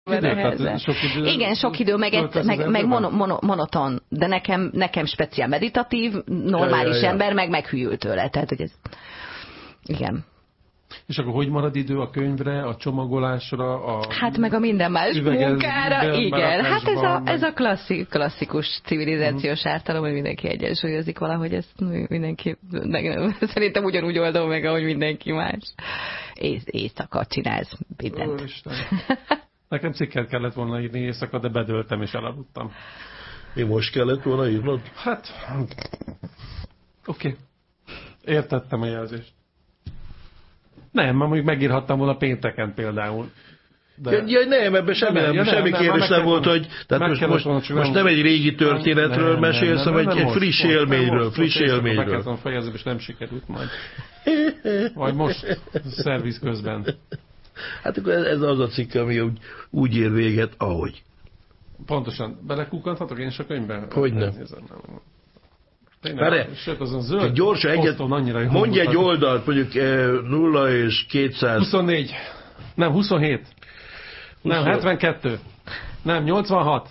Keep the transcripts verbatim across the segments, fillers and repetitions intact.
Idő, sok idő, igen, sok idő, meg, egy, meg, meg mono, mono, monoton, de nekem, nekem speciál meditatív, normális ja, ja, ja. ember, meg meghűlt tőle. Tehát, hogy ez... Igen. És akkor hogy marad idő a könyvre, a csomagolásra, a... Hát meg a minden más munkára, igen. Hát ez a, ez a klasszik, klasszikus civilizációs uh-huh. ártalom, hogy mindenki egyensúlyozik valahogy, ezt mindenki, szerintem ugyanúgy oldom meg, ahogy mindenki más. Ész, éjszaka csinálsz mindent. Ó, nekem cikket kellett volna írni éjszaka, de bedöltem és elaludtam. Mi most kellett volna írnod? Hát, oké. Okay. Értettem a jelzést. Nem, ma mondjuk megírhattam volna pénteken például. De... Ja, ja, nem, ebben semmi, nem, nem, semmi nem, kérdés nem, nem volt, hogy tehát most, most, volna, most nem egy régi történetről nem, mesélsz, hanem egy, egy friss most, élményről, most, friss most élményről. Meg kellett fejezni, és nem sikerült majd. Vagy most szerviz közben. Hát akkor ez az a cikk, ami úgy, úgy ér véget, ahogy. Pontosan. Belekukanthatok én is a könyvben? Hogy nem. Tényleg, sőt, azon zöld gyorsan egyet, mondj egy oldalt, mondjuk nulla és kétszáz. huszonnégy. Nem, huszonhét. Nem, hetvenkettő. Nem, nyolcvanhat.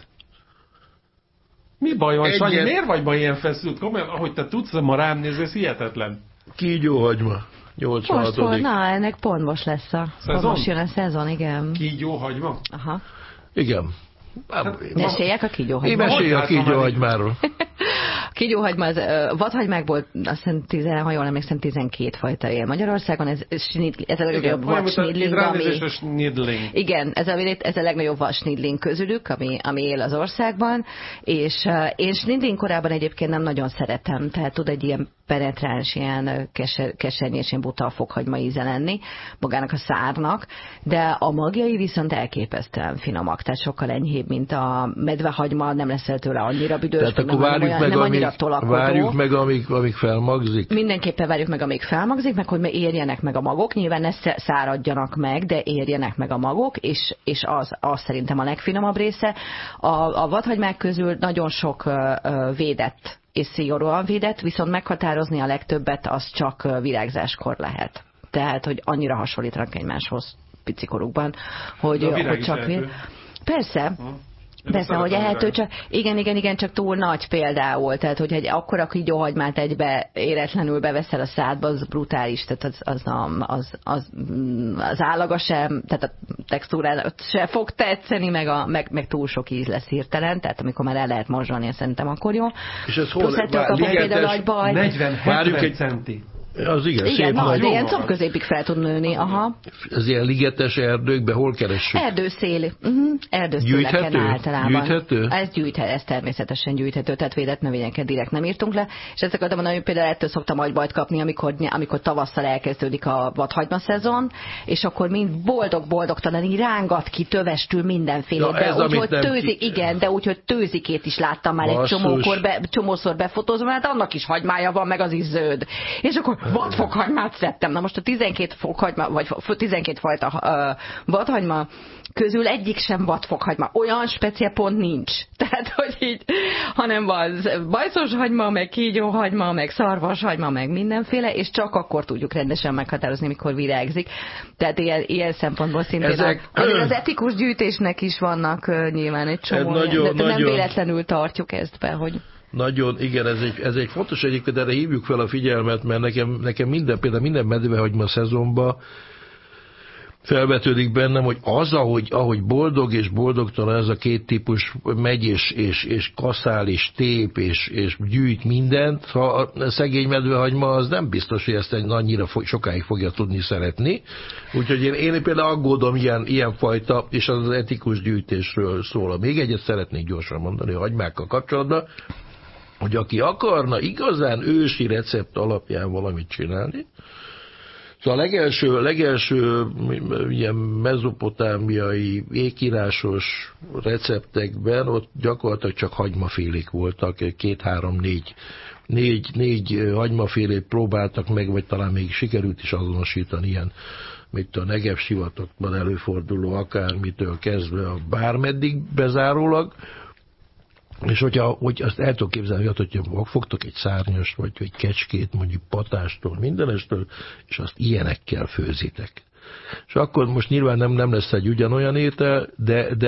Mi baj van, Sanyi? Miért vagy ma ilyen feszült? Komolyan, ahogy te tudsz ma rám nézni, ez hihetetlen. Kígyóhagyma. nyolcvanhatodik. Most volt, na, ennek pont most lesz a... Szezon? Most jön a szezon, igen. Kígyóhagyma? Aha. Igen. Hát, meséljek a kígyóhagymáról. Én mesélj a kígyóhagymáról. A kígyóhagyma, az vadhagymákból azt hiszem, tizen, ha jól emlékszem, tizenkét fajta él Magyarországon. Ez, ez a legnagyobb vadsnidling, ami... Igen, ez a, ez a legnagyobb vadsnidling közülük, ami, ami él az országban. És uh, én snidling korában egyébként nem nagyon szeretem, tehát tud egy ilyen penetráns, ilyen keser, kesernyés, ilyen buta fokhagyma íze lenni magának a szárnak, de a magjai viszont elképesztően finomak, tehát sokkal enyhébb, mint a medvehagyma, nem leszel tőle annyira büdös, tehát akkor várjuk olyan, meg, nem amíg, annyira tolakodó. Várjuk meg, amíg, amíg felmagzik? Mindenképpen várjuk meg, amíg felmagzik, meg hogy érjenek meg a magok, nyilván ne száradjanak meg, de érjenek meg a magok, és, és az, az szerintem a legfinomabb része. A, a vadhagymák közül nagyon sok uh, védett és szigorúan védett, viszont meghatározni a legtöbbet az csak virágzáskor lehet. Tehát, hogy annyira hasonlítanak egymáshoz picikorukban, hogy, hogy csak véd. Persze. Hm. Persze, hogy ehető, csak, igen, igen, igen, csak túl nagy például, tehát hogyha egy akkora kígyóhagymát egybe éretlenül beveszel a szádba, az brutális, tehát az, az, az, az, az állaga sem, tehát a textúrája se fog tetszeni, meg, a, meg, meg túl sok íz lesz hirtelen, tehát amikor már el lehet morzsolni, szerintem akkor jó. És ez hol? negyven-hetven centi. Az igen, igen szép nagy. nagy. Ilyen combközépig fel tud nőni. Aha. Ez ilyen ligetes erdőkben hol keressük? Erdőszél. Uh-huh. Erdőszéleken általában. Gyűjthető? Ez gyűjthető, ez természetesen gyűjthető, tehát védett növényeket direkt nem írtunk le. És ezt akartam mondani, hogy például ettől szoktam agybajt kapni, amikor, amikor tavasszal elkezdődik a vadhagyma szezon, és akkor mind boldog-boldogtalan így rángat ki tövestül mindenféle. Ja, de úgy, hogy tőzik, ki... igen, de úgy, hogy tőzikét is láttam már Basszus. egy csomókor, be, csomószor befotózva, mert annak is hagymája van, meg az is zöld. És akkor vadfokhagymát szedtem. Na most a tizenkét fokhagyma, vagy tizenkét fajta uh, vadhagyma közül egyik sem vadfokhagyma. Olyan speciál pont nincs. Tehát, hogy így, hanem az bajszos hagyma, meg kígyóhagyma, meg szarvashagyma, meg mindenféle, és csak akkor tudjuk rendesen meghatározni, mikor virágzik. Tehát ilyen, ilyen szempontból szintén Ezek... a, az etikus gyűjtésnek is vannak uh, nyilván egy csomó, nagyon, de, de nagyon... nem véletlenül tartjuk ezt be, hogy... Nagyon, igen, ez egy, ez egy fontos egyébként, erre hívjuk fel a figyelmet, mert nekem, nekem minden, például minden medvehagyma szezonban felvetődik bennem, hogy az, ahogy, ahogy boldog és boldogtalan ez a két típus megy és, és, és kaszál és tép és, és gyűjt mindent, ha a szegény medvehagyma az nem biztos, hogy ezt annyira sokáig fogja tudni szeretni. Úgyhogy én, én például aggódom ilyen, ilyen fajta, és az az etikus gyűjtésről szól. Még egyet szeretnék gyorsan mondani a hagymákkal kapcsolatban, hogy aki akarna igazán ősi recept alapján valamit csinálni, szóval a legelső, legelső ilyen mezopotámiai ékírásos receptekben ott gyakorlatilag csak hagymafélék voltak, két-három-négy négy, négy hagymafélét próbáltak meg, vagy talán még sikerült is azonosítani ilyen, mint a Negev sivatagban előforduló akármitől kezdve a bármeddig bezárólag. És hogyha, hogy azt el tudok képzelni, hogy fogtok egy szárnyast, vagy egy kecskét, mondjuk patástól, mindenestől, és azt ilyenekkel főzitek. És akkor most nyilván nem, nem lesz egy ugyanolyan étel, de, de